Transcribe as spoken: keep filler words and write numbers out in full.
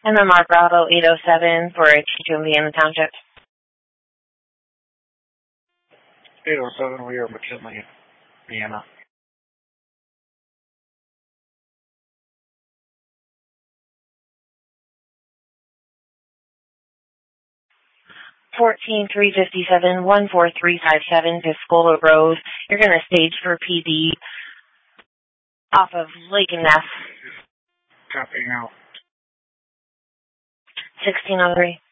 M M R Bravo eight oh seven for T two in Vienna Township. eight oh seven, we are McKinley, Vienna. fourteen three fifty-seven, one four three five seven, Piscola Road. You're going to stage for P D off of Lake and Ness. Copy now. sixteen oh three.